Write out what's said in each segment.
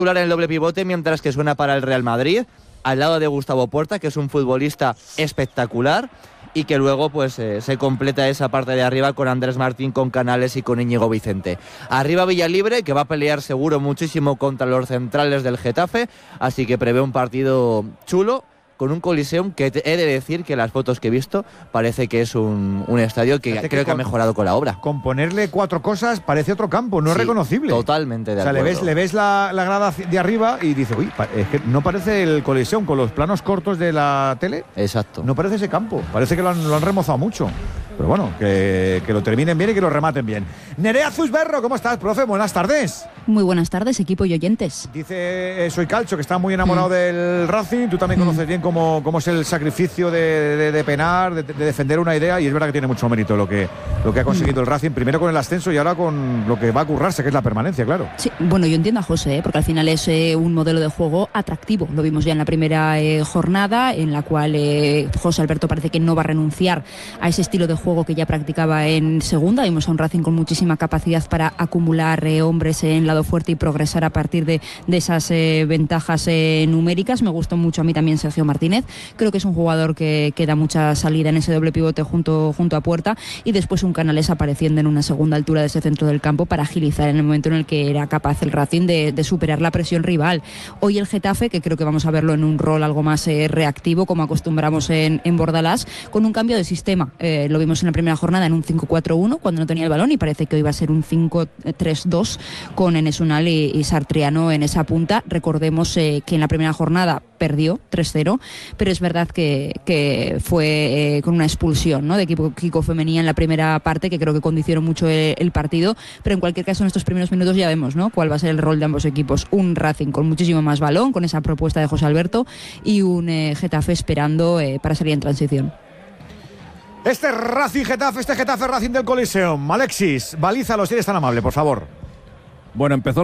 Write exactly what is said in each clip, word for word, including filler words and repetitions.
en el doble pivote, mientras que suena para el Real Madrid, al lado de Gustavo Porta, que es un futbolista espectacular, y que luego pues eh, se completa esa parte de arriba con Andrés Martín, con Canales y con Íñigo Vicente. Arriba Villalibre, que va a pelear seguro muchísimo contra los centrales del Getafe, así que prevé un partido chulo, con un Coliseum que he de decir que las fotos que he visto parece que es un, un estadio que Parece creo que que ha con- mejorado con la obra. Con ponerle cuatro cosas parece otro campo, no es Sí, reconocible. Totalmente de O sea, le acuerdo. ves, le ves la, la grada de arriba y dices, uy, pa- es que no parece el Coliseum con los planos cortos de la tele. Exacto. No parece ese campo, parece que lo han, lo han remozado mucho. Pero bueno, que, que lo terminen bien y que lo rematen bien. Nerea Zusberro, ¿cómo estás, profe? Buenas tardes. Muy buenas tardes, equipo y oyentes. Dice eh, Soy Calcho que está muy enamorado mm. del Racing. Tú también mm. conoces bien cómo, cómo es el sacrificio de, de, de penar, de, de defender una idea, y es verdad que tiene mucho mérito lo que, lo que ha conseguido mm. el Racing, primero con el ascenso y ahora con lo que va a currarse, que es la permanencia, claro. Sí, bueno, yo entiendo a José, ¿eh? porque al final es eh, un modelo de juego atractivo. Lo vimos ya en la primera eh, jornada, en la cual eh, José Alberto parece que no va a renunciar a ese estilo de juego que ya practicaba en segunda. Vimos a un Racing con muchísima capacidad para acumular eh, hombres en lado fuerte y progresar a partir de, de esas eh, ventajas eh, numéricas. Me gustó mucho a mí también Sergio Martínez. Creo que es un jugador que, que da mucha salida en ese doble pivote junto, junto a puerta, y después un Canales apareciendo en una segunda altura de ese centro del campo para agilizar en el momento en el que era capaz el Racing de, de superar la presión rival. Hoy el Getafe, que creo que vamos a verlo en un rol algo más eh, reactivo, como acostumbramos en, en Bordalás, con un cambio de sistema. Eh, lo vimos en la primera jornada en un cinco cuatro uno cuando no tenía el balón, y parece que hoy va a ser un cinco tres dos con Enes Unal y, y Sartriano en esa punta. Recordemos eh, que en la primera jornada perdió tres cero, pero es verdad que, que fue eh, con una expulsión, ¿no?, de equipo Kiko Femenía en la primera parte, que creo que condicionó mucho el, el partido, pero en cualquier caso en estos primeros minutos ya vemos, ¿no?, cuál va a ser el rol de ambos equipos. Un Racing con muchísimo más balón, con esa propuesta de José Alberto, y un eh, Getafe esperando eh, para salir en transición. Este Racing Getafe, este Getafe Racing del Coliseum. Alexis, balízalo si eres tan amable, por favor. Bueno, empezó el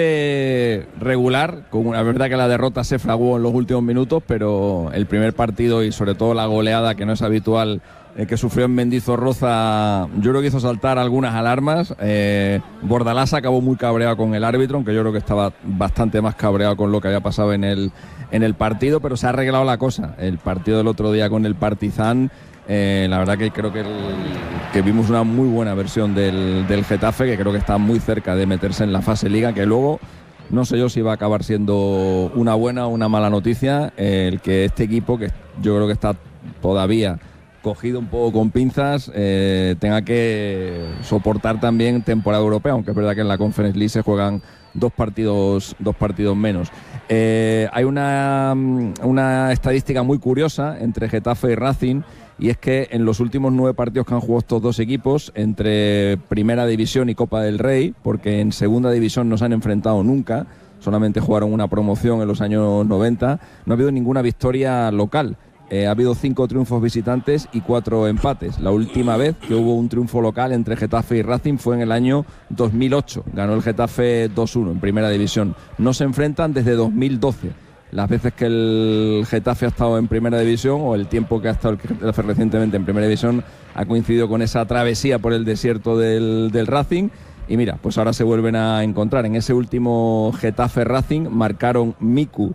Getafe regular, con una verdad que la derrota se fraguó en los últimos minutos, pero el primer partido y sobre todo la goleada, que no es habitual, eh, que sufrió en Mendizorroza, yo creo que hizo saltar algunas alarmas. Eh, Bordalás acabó muy cabreado con el árbitro, aunque yo creo que estaba bastante más cabreado con lo que había pasado en el, en el partido, pero se ha arreglado la cosa. El partido del otro día con el Partizan, Eh, la verdad que creo que, el, que vimos una muy buena versión del, del Getafe, que creo que está muy cerca de meterse en la fase Liga, que luego no sé yo si va a acabar siendo una buena o una mala noticia eh, el que este equipo, que yo creo que está todavía cogido un poco con pinzas, eh, tenga que soportar también temporada europea, aunque es verdad que en la Conference League se juegan dos partidos, dos partidos menos. Eh, hay una, una estadística muy curiosa entre Getafe y Racing, y es que en los últimos nueve partidos que han jugado estos dos equipos, entre Primera División y Copa del Rey, porque en Segunda División no se han enfrentado nunca, solamente jugaron una promoción en los años noventa, no ha habido ninguna victoria local. Eh, ha habido cinco triunfos visitantes y cuatro empates. La última vez que hubo un triunfo local entre Getafe y Racing fue en el año dos mil ocho. Ganó el Getafe dos uno en Primera División. No se enfrentan desde dos mil doce. Las veces que el Getafe ha estado en Primera División, o el tiempo que ha estado el Getafe recientemente en Primera División, ha coincidido con esa travesía por el desierto del, del Racing. Y mira, pues ahora se vuelven a encontrar. En ese último Getafe Racing marcaron Miku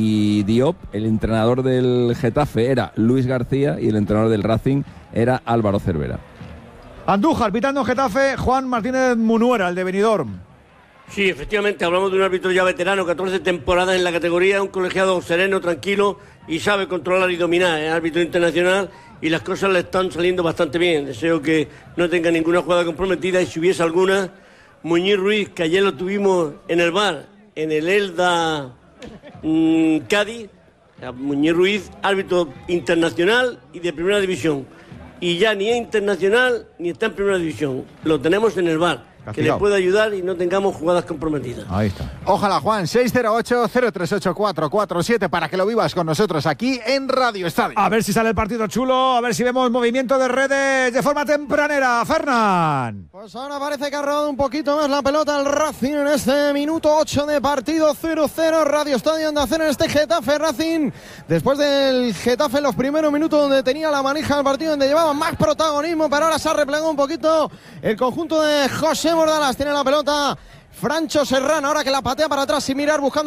y Diop. El entrenador del Getafe era Luis García y el entrenador del Racing era Álvaro Cervera. Andújar, pitando Getafe, Juan Martínez Munuera, el de Benidorm. Sí, efectivamente, hablamos de un árbitro ya veterano, catorce temporadas en la categoría, un colegiado sereno, tranquilo y sabe controlar y dominar. Es árbitro internacional y las cosas le están saliendo bastante bien. Deseo que no tenga ninguna jugada comprometida, y si hubiese alguna, Muñiz Ruiz, que ayer lo tuvimos en el bar, en el Elda mmm, Cádiz, Muñiz Ruiz, árbitro internacional y de primera división. Y ya ni es internacional ni está en primera división. Lo tenemos en el bar. Que le pueda ayudar y no tengamos jugadas comprometidas. Ahí está. Ojalá, Juan. seis cero ocho, cero tres ocho, cuatro cuatro siete para que lo vivas con nosotros aquí en Radio Estadio. A ver si sale el partido chulo, a ver si vemos movimiento de redes de forma tempranera. Fernán. Pues ahora parece que ha robado un poquito más la pelota el Racing en este minuto ocho de partido. Cero cero, Radio Estadio Onda Cero en este Getafe Racing. Después del Getafe en los primeros minutos, donde tenía la manija del partido, donde llevaba más protagonismo, pero ahora se ha replegado un poquito el conjunto de José Bordalás. Tiene la pelota Francho Serrano, ahora que la patea para atrás sin mirar, buscando